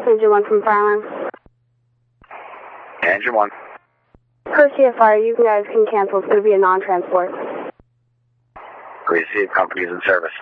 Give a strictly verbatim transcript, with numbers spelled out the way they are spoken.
Engine one from Fire Alarm. Engine one. Per C F R, you guys can cancel. It's going to be a non-transport. Receive, companies in service.